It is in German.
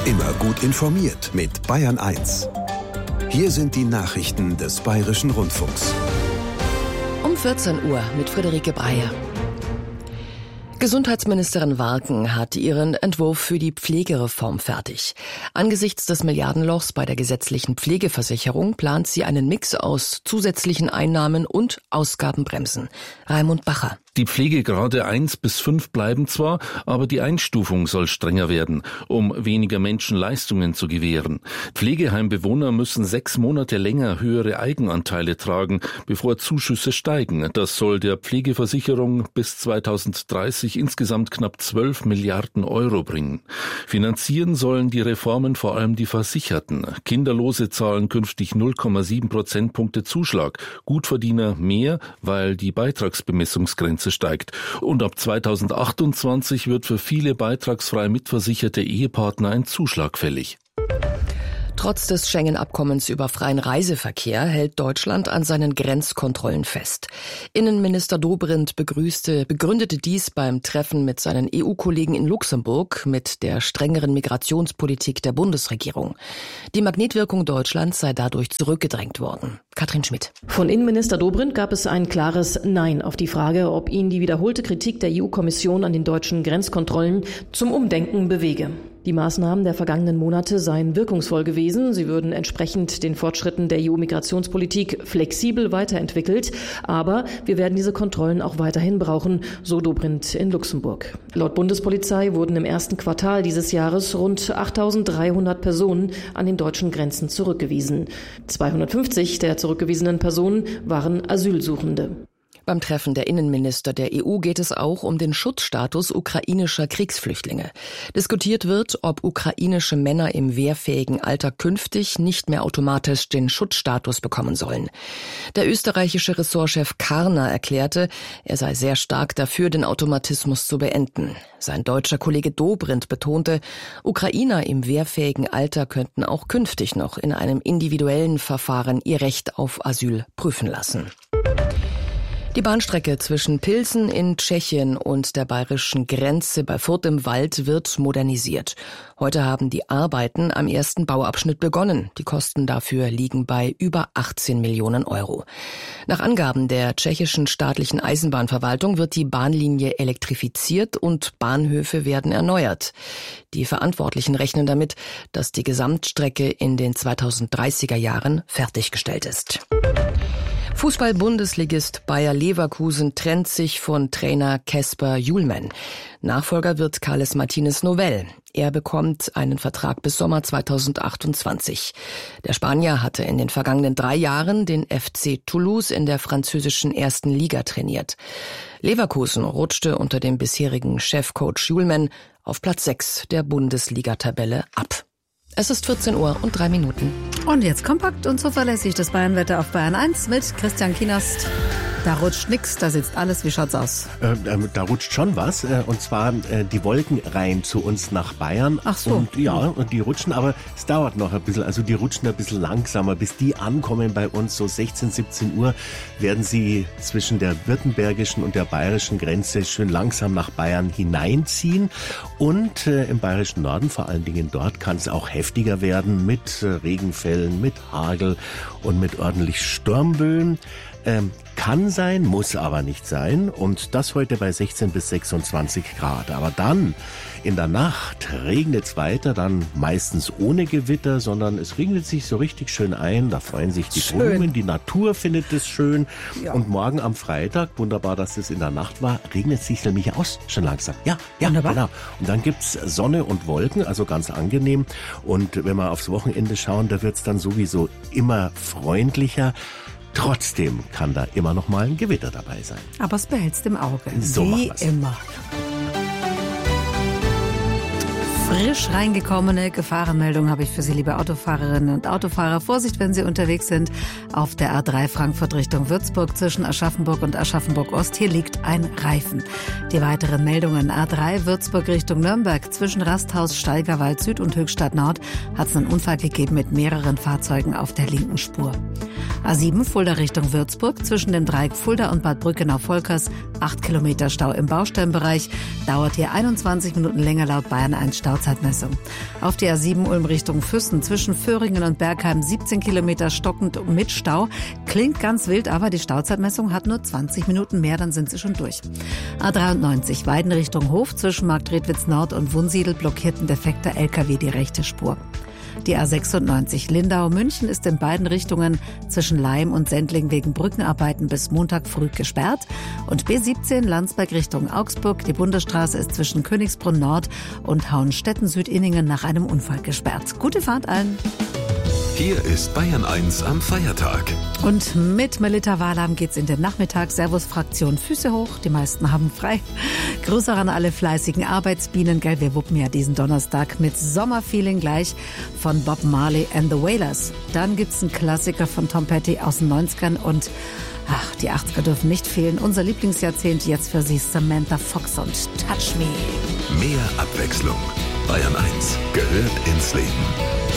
Immer gut informiert mit Bayern 1. Hier sind die Nachrichten des Bayerischen Rundfunks. Um 14 Uhr mit Friederike Breyer. Gesundheitsministerin Warken hat ihren Entwurf für die Pflegereform fertig. Angesichts des Milliardenlochs bei der gesetzlichen Pflegeversicherung plant sie einen Mix aus zusätzlichen Einnahmen und Ausgabenbremsen. Raimund Bacher. Die Pflegegrade 1 bis 5 bleiben zwar, aber die Einstufung soll strenger werden, um weniger Menschen Leistungen zu gewähren. Pflegeheimbewohner müssen 6 Monate länger höhere Eigenanteile tragen, bevor Zuschüsse steigen. Das soll der Pflegeversicherung bis 2030 insgesamt knapp 12 Milliarden Euro bringen. Finanzieren sollen die Reformen vor allem die Versicherten. Kinderlose zahlen künftig 0,7 Prozentpunkte Zuschlag, Gutverdiener mehr, weil die Beitragsbemessungsgrenze steigt. Und ab 2028 wird für viele beitragsfrei mitversicherte Ehepartner ein Zuschlag fällig. Trotz des Schengen-Abkommens über freien Reiseverkehr hält Deutschland an seinen Grenzkontrollen fest. Innenminister Dobrindt begründete dies beim Treffen mit seinen EU-Kollegen in Luxemburg mit der strengeren Migrationspolitik der Bundesregierung. Die Magnetwirkung Deutschlands sei dadurch zurückgedrängt worden. Katrin Schmidt. Von Innenminister Dobrindt gab es ein klares Nein auf die Frage, ob ihn die wiederholte Kritik der EU-Kommission an den deutschen Grenzkontrollen zum Umdenken bewege. Die Maßnahmen der vergangenen Monate seien wirkungsvoll gewesen. Sie würden entsprechend den Fortschritten der EU-Migrationspolitik flexibel weiterentwickelt. Aber wir werden diese Kontrollen auch weiterhin brauchen, so Dobrindt in Luxemburg. Laut Bundespolizei wurden im ersten Quartal dieses Jahres rund 8.300 Personen an den deutschen Grenzen zurückgewiesen. 250 der zurückgewiesenen Personen waren Asylsuchende. Beim Treffen der Innenminister der EU geht es auch um den Schutzstatus ukrainischer Kriegsflüchtlinge. Diskutiert wird, ob ukrainische Männer im wehrfähigen Alter künftig nicht mehr automatisch den Schutzstatus bekommen sollen. Der österreichische Ressortchef Karner erklärte, er sei sehr stark dafür, den Automatismus zu beenden. Sein deutscher Kollege Dobrindt betonte, Ukrainer im wehrfähigen Alter könnten auch künftig noch in einem individuellen Verfahren ihr Recht auf Asyl prüfen lassen. Die Bahnstrecke zwischen Pilsen in Tschechien und der bayerischen Grenze bei Furth im Wald wird modernisiert. Heute haben die Arbeiten am ersten Bauabschnitt begonnen. Die Kosten dafür liegen bei über 18 Millionen Euro. Nach Angaben der tschechischen staatlichen Eisenbahnverwaltung wird die Bahnlinie elektrifiziert und Bahnhöfe werden erneuert. Die Verantwortlichen rechnen damit, dass die Gesamtstrecke in den 2030er Jahren fertiggestellt ist. Fußball-Bundesligist Bayer Leverkusen trennt sich von Trainer Kasper Hjulmand. Nachfolger wird Carles Martínez Novell. Er bekommt einen Vertrag bis Sommer 2028. Der Spanier hatte in den vergangenen 3 Jahren den FC Toulouse in der französischen 1. Liga trainiert. Leverkusen rutschte unter dem bisherigen Chefcoach Hjulmand auf Platz 6 der Bundesliga-Tabelle ab. Es ist 14 Uhr und 3 Minuten. Und jetzt kompakt und zuverlässig das Bayernwetter auf Bayern 1 mit Christian Kienast. Da rutscht nix, da sitzt alles. Wie schaut's aus? Da rutscht schon was. Und zwar die Wolken rein zu uns nach Bayern. Ach so. Und ja, und die rutschen, aber es dauert noch ein bisschen. Also die rutschen ein bisschen langsamer. Bis die ankommen bei uns, so 16, 17 Uhr, werden sie zwischen der württembergischen und der bayerischen Grenze schön langsam nach Bayern hineinziehen. Und im bayerischen Norden, vor allen Dingen dort, kann es auch heftiger werden mit Regenfällen, mit Hagel und mit ordentlich Sturmböen. Kann sein, muss aber nicht sein. Und das heute bei 16 bis 26 Grad. Aber dann in der Nacht regnet es weiter, dann meistens ohne Gewitter, sondern es regnet sich so richtig schön ein. Da freuen sich die Blumen, die Natur findet es schön. Ja. Und morgen am Freitag, wunderbar, dass es in der Nacht war, regnet es sich nämlich aus, schon langsam. Ja, wunderbar. Genau. Und dann gibt's Sonne und Wolken, also ganz angenehm. Und wenn wir aufs Wochenende schauen, da wird's dann sowieso immer freundlicher. Trotzdem kann da immer noch mal ein Gewitter dabei sein. Aber es behältst im Auge. So wie immer. Frisch reingekommene Gefahrenmeldung habe ich für Sie, liebe Autofahrerinnen und Autofahrer. Vorsicht, wenn Sie unterwegs sind auf der A3 Frankfurt Richtung Würzburg zwischen Aschaffenburg und Aschaffenburg-Ost. Hier liegt ein Reifen. Die weiteren Meldungen: A3 Würzburg Richtung Nürnberg zwischen Rasthaus, Steigerwald Süd und Höchstadt Nord hat es einen Unfall gegeben mit mehreren Fahrzeugen auf der linken Spur. A7 Fulda Richtung Würzburg zwischen dem Dreieck Fulda und Bad Brückenau-Volkers 8 Kilometer Stau im Baustellenbereich. Dauert hier 21 Minuten länger laut Bayern 1 Stau Stauzeitmessung. Auf die A7 Ulm Richtung Füssen zwischen Föhringen und Bergheim 17 Kilometer stockend mit Stau. Klingt ganz wild, aber die Stauzeitmessung hat nur 20 Minuten mehr, dann sind sie schon durch. A93 Weiden Richtung Hof zwischen Marktredwitz Nord und Wunsiedel blockiert ein defekter LKW die rechte Spur. Die A96 Lindau-München ist in beiden Richtungen zwischen Laim und Sendling wegen Brückenarbeiten bis Montag früh gesperrt. Und B17 Landsberg Richtung Augsburg. Die Bundesstraße ist zwischen Königsbrunn Nord und Hauenstetten-Südinningen nach einem Unfall gesperrt. Gute Fahrt allen. Hier ist Bayern 1 am Feiertag. Und mit Melita Wahlam geht's in den Nachmittag. Servus Fraktion, Füße hoch, die meisten haben frei. Grüße an alle fleißigen Arbeitsbienen, gell, wir wuppen ja diesen Donnerstag mit Sommerfeeling gleich von Bob Marley and the Wailers. Dann gibt's einen Klassiker von Tom Petty aus den 90ern und die 80er dürfen nicht fehlen. Unser Lieblingsjahrzehnt jetzt für Sie Samantha Fox und Touch Me. Mehr Abwechslung. Bayern 1 gehört ins Leben.